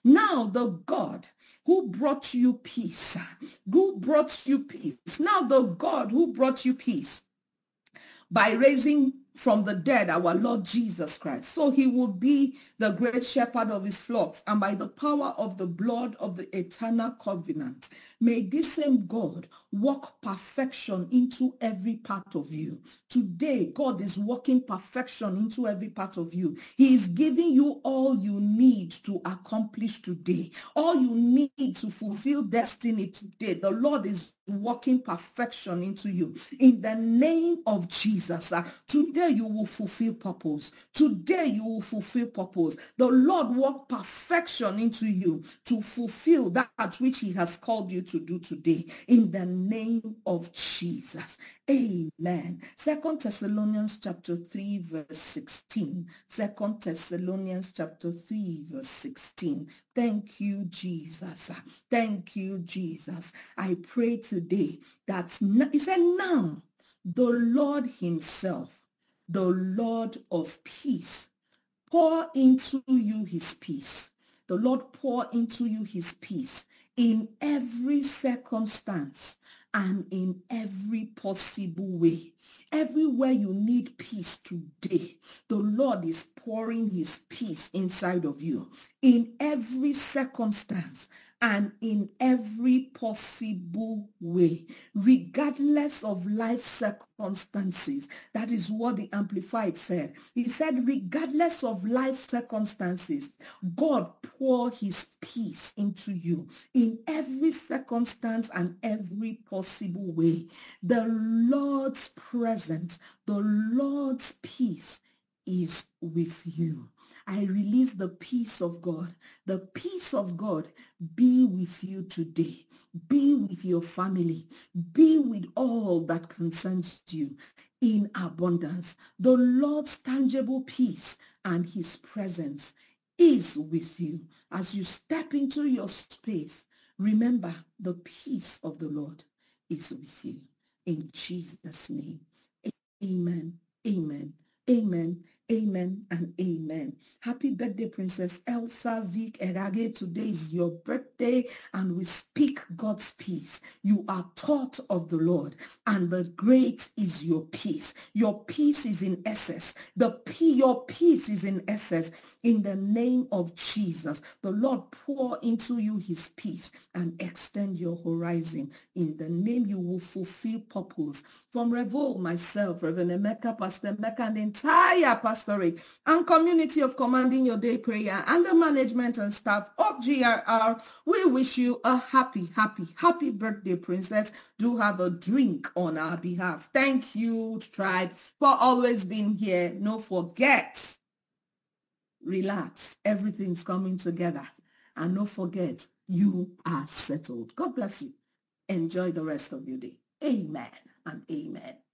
Now the God who brought you peace, now the God who brought you peace by raising from the dead our Lord Jesus Christ. So he will be the great shepherd of his flocks, and by the power of the blood of the eternal covenant, may this same God work perfection into every part of you. Today, God is working perfection into every part of you. He is giving you all you need to accomplish today, all you need to fulfill destiny today. The Lord is working perfection into you in the name of Jesus. Today you will fulfill purpose. Today you will fulfill purpose. The Lord work perfection into you to fulfill that which he has called you to do today in the name of Jesus. Amen. 2 Thessalonians chapter 3 verse 16. 2 Thessalonians chapter 3 verse 16. Thank you, Jesus. Thank you, Jesus. I pray today that he said, now the Lord himself, the Lord of peace, pour into you his peace. The Lord pour into you his peace in every circumstance and in every possible way. Everywhere you need peace today, the Lord is pouring his peace inside of you in every circumstance and in every possible way, regardless of life circumstances. That is what the Amplified said. He said, regardless of life circumstances, God pour his peace into you in every circumstance and every possible way. The Lord's presence, the Lord's peace is with you. I release the peace of God. The peace of God be with you today. Be with your family. Be with all that concerns you in abundance. The Lord's tangible peace and his presence is with you. As you step into your space, remember the peace of the Lord is with you. In Jesus' name, amen, amen, amen, amen, and amen. Happy birthday, Princess Elsa Vic Erage. Today is your birthday, and we speak God's peace. You are taught of the Lord, and the great is your peace. Your peace is in excess. Your peace is in excess. In the name of Jesus, the Lord pour into you his peace and extend your horizon. In the name, you will fulfill purpose. From Revolt, myself, Reverend Emeka, Pastor Emeka, and the entire pastorate and community of Commanding Your Day Prayer and the management and staff of GRR, we wish you a happy birthday, Princess. Do have a drink on our behalf. Thank you, Tribe, for always being here. No forget, relax. Everything's coming together. And don't forget, you are settled. God bless you. Enjoy the rest of your day. Amen and amen.